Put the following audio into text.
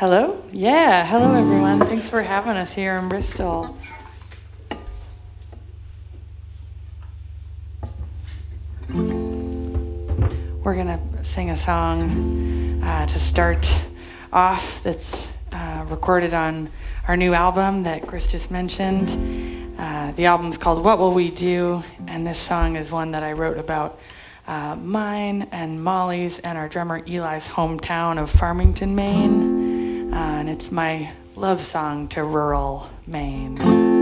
Hello? Yeah, hello everyone. Thanks for having us here in Bristol. We're going to sing a song to start off that's recorded on our new album that Chris just mentioned. The album's called What Will We Do? And this song is one that I wrote about mine and Molly's and our drummer Eli's hometown of Farmington, Maine. And it's my love song to rural Maine.